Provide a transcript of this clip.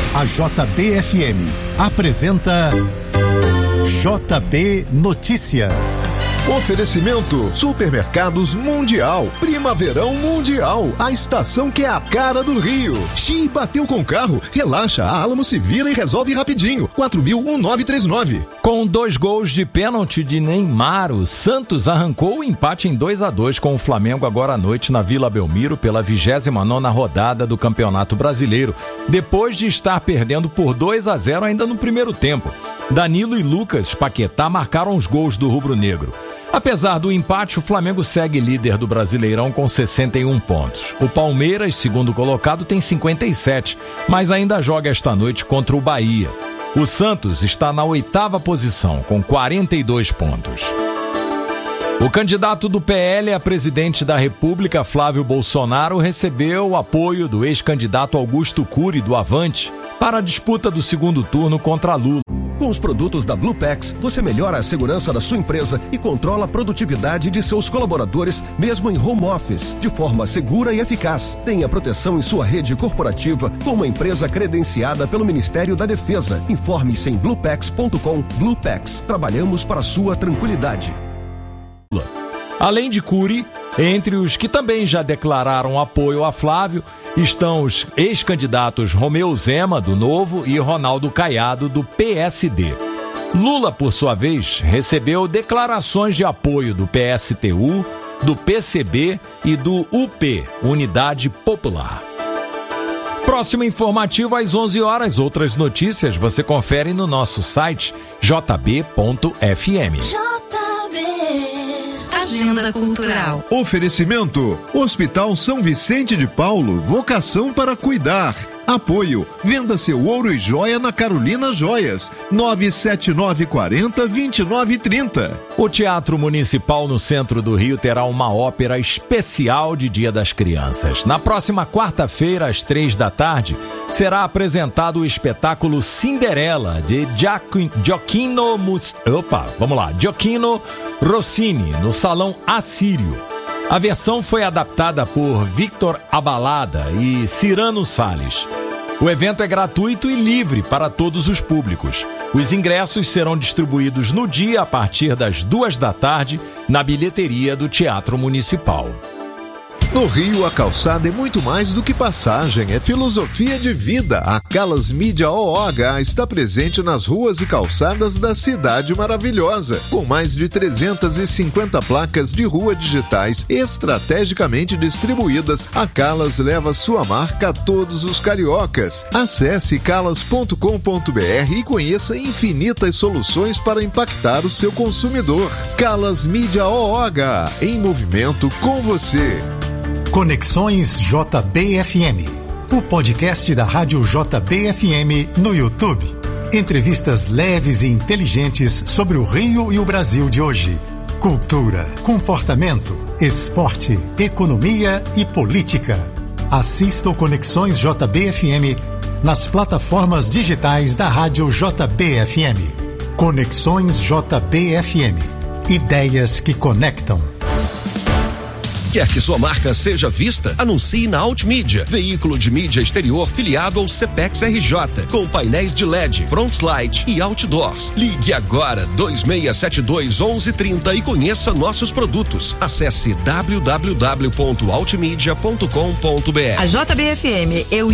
A JBFM apresenta JB Notícias. Oferecimento Supermercados Mundial, Primaverão Mundial, a estação que é a cara do Rio. Xi, bateu com o carro, relaxa, a Alamo se vira e resolve rapidinho. 4.000-1939. Com 2 gols de pênalti de Neymar, o Santos arrancou o empate em 2-2 com o Flamengo agora à noite na Vila Belmiro pela 29ª rodada do Campeonato Brasileiro, depois de estar perdendo por 2-0 ainda no primeiro tempo. Danilo e Lucas Paquetá marcaram os gols do rubro-negro. Apesar do empate, o Flamengo segue líder do Brasileirão com 61 pontos. O Palmeiras, segundo colocado, tem 57, mas ainda joga esta noite contra o Bahia. O Santos está na 8ª posição, com 42 pontos. O candidato do PL a presidente da República, Flávio Bolsonaro, recebeu o apoio do ex-candidato Augusto Cury, do Avante, para a disputa do segundo turno contra Lula. Com os produtos da Bluepax, você melhora a segurança da sua empresa e controla a produtividade de seus colaboradores, mesmo em home office, de forma segura e eficaz. Tenha proteção em sua rede corporativa com uma empresa credenciada pelo Ministério da Defesa. Informe-se em bluepax.com. Bluepax, trabalhamos para a sua tranquilidade. Além de Cury, entre os que também já declararam apoio a Flávio, estão os ex-candidatos Romeu Zema, do Novo, e Ronaldo Caiado, do PSD. Lula, por sua vez, recebeu declarações de apoio do PSTU, do PCB e do UP, Unidade Popular. Próximo informativo às 11 horas. Outras notícias você confere no nosso site jb.fm. Agenda Cultural. Oferecimento Hospital São Vicente de Paulo, vocação para cuidar. Apoio, venda seu ouro e joia na Carolina Joias, 97940-2930. O Teatro Municipal no centro do Rio terá uma ópera especial de Dia das Crianças. Na próxima quarta-feira, às 15h, será apresentado o espetáculo Cinderela, de Gioacchino Rossini, no Salão Assírio. A versão foi adaptada por Victor Abalada e Cirano Salles. O evento é gratuito e livre para todos os públicos. Os ingressos serão distribuídos no dia a partir das 14h na bilheteria do Teatro Municipal. No Rio, a calçada é muito mais do que passagem, é filosofia de vida. A Calas Mídia OOH está presente nas ruas e calçadas da cidade maravilhosa. Com mais de 350 placas de rua digitais estrategicamente distribuídas, a Calas leva sua marca a todos os cariocas. Acesse calas.com.br e conheça infinitas soluções para impactar o seu consumidor. Calas Mídia OOH, em movimento com você. Conexões JBFM, o podcast da Rádio JBFM no YouTube. Entrevistas leves e inteligentes sobre o Rio e o Brasil de hoje. Cultura, comportamento, esporte, economia e política. Assista o Conexões JBFM nas plataformas digitais da Rádio JBFM. Conexões JBFM. Ideias que conectam. Quer que sua marca seja vista? Anuncie na Altmídia, veículo de mídia exterior filiado ao CPEX RJ, com painéis de LED, frontlight e outdoors. Ligue agora 2672-1130 e conheça nossos produtos. Acesse www.altmedia.com.br. A JBFM,